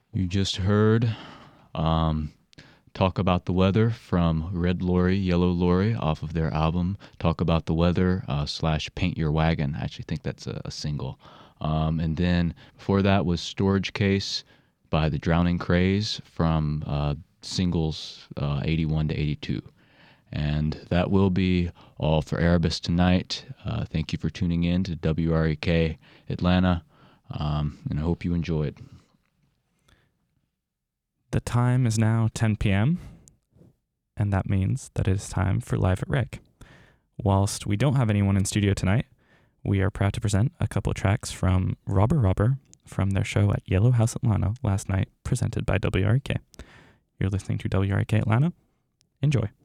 You just heard Talk About the Weather from Red Lorry, Yellow Lorry off of their album Talk About the Weather / Paint Your Wagon. I actually think that's a single. And then before that was Storage Case by the Drowning Craze from singles 81 to 82. And that will be all for Erebus tonight. Thank you for tuning in to WREK Atlanta, and I hope you enjoyed. The time is now 10 p.m., and that means that it is time for Live at Reg. Whilst we don't have anyone in studio tonight, we are proud to present a couple of tracks from Robber from their show at Yellow House Atlanta last night, presented by WREK. You're listening to WREK Atlanta. Enjoy.